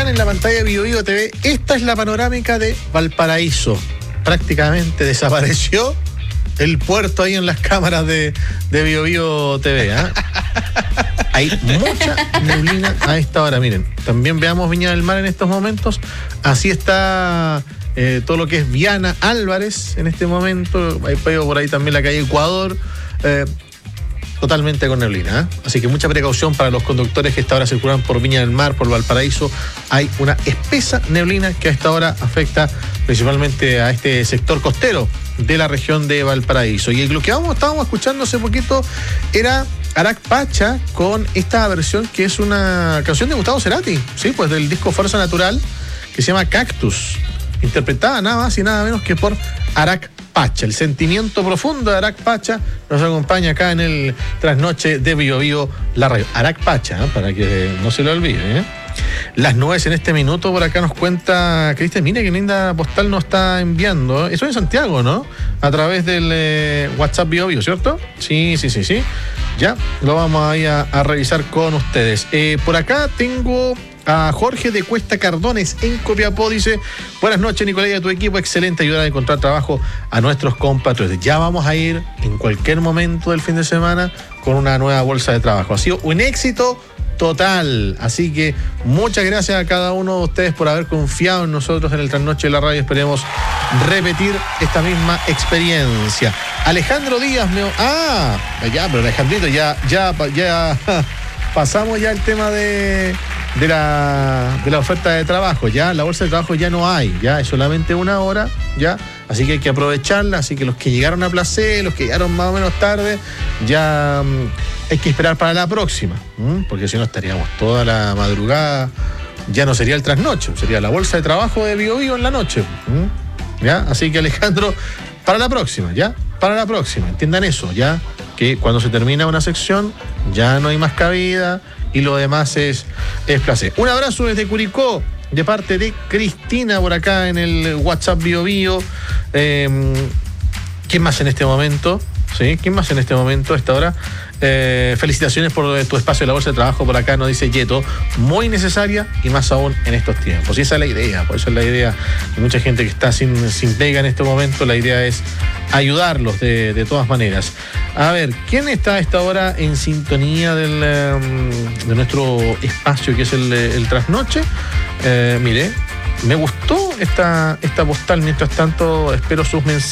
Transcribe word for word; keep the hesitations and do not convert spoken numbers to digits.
están en la pantalla de Bio Bio T V, esta es la panorámica de Valparaíso. Prácticamente desapareció el puerto ahí en las cámaras de, de Bio Bio T V. ¿eh? Hay mucha neblina a esta hora. Miren, también veamos Viña del Mar en estos momentos. Así está eh, todo lo que es Viana Álvarez en este momento. Hay por ahí también la calle Ecuador. Eh, totalmente con neblina. ¿eh? Así que mucha precaución para los conductores que a esta hora circulan por Viña del Mar, por Valparaíso. Hay una espesa neblina que a esta hora afecta principalmente a este sector costero de la región de Valparaíso. Y lo que vamos, estábamos escuchando hace poquito era Arak Pacha con esta versión que es una canción de Gustavo Cerati, ¿sí? Pues del disco Fuerza Natural, que se llama Cactus, interpretada nada más y nada menos que por Arak Pacha. El sentimiento profundo de Arak Pacha nos acompaña acá en el Trasnoche de Bio Bio, la radio. Arak Pacha, ¿eh? Para que no se lo olvide, ¿eh? Las nubes en este minuto, por acá nos cuenta Cristian, mire que linda postal nos está enviando. Eso en Santiago, ¿no? A través del eh, WhatsApp Bio Bio, ¿cierto? Sí, sí, sí, sí. Ya, lo vamos ahí a, a revisar con ustedes. Eh, por acá tengo a Jorge de Cuesta Cardones en Copiapó, dice: buenas noches, Nicolás, y a tu equipo, excelente ayuda a encontrar trabajo a nuestros compatriotas. Ya vamos a ir en cualquier momento del fin de semana con una nueva bolsa de trabajo. Ha sido un éxito total, así que muchas gracias a cada uno de ustedes por haber confiado en nosotros en el Trasnoche de la radio. Esperemos repetir esta misma experiencia. Alejandro Díaz me... Ah, ya, pero Alejandrito, ya, ya, ya pasamos ya el tema de, de, la, de la oferta de trabajo. Ya la bolsa de trabajo ya no hay, ya es solamente una hora, ya. Así que hay que aprovecharla. Así que los que llegaron a Placé, los que llegaron más o menos tarde, ya mmm, hay que esperar para la próxima, ¿m? Porque si no estaríamos toda la madrugada. Ya no sería el trasnoche, sería la bolsa de trabajo de Bio Bio en la noche, ¿m? ¿Ya? Así que, Alejandro, para la próxima, ¿ya? Para la próxima, entiendan eso, ¿ya? Que cuando se termina una sección ya no hay más cabida y lo demás es, es Placé. Un abrazo desde Curicó, de parte de Cristina, por acá en el WhatsApp Bio Bio. Eh, ¿Quién más en este momento? ¿Sí? ¿Quién más en este momento a esta hora? Eh, felicitaciones por tu espacio en la bolsa de trabajo, por acá nos dice Yeto, muy necesaria y más aún en estos tiempos. Y esa es la idea, por eso es la idea de mucha gente que está sin, sin pega en este momento. La idea es ayudarlos de, de todas maneras. A ver, ¿quién está a esta hora en sintonía del, de nuestro espacio que es el, el Trasnoche? Eh, mire, me gustó esta, esta postal. Mientras tanto, espero sus mensajes.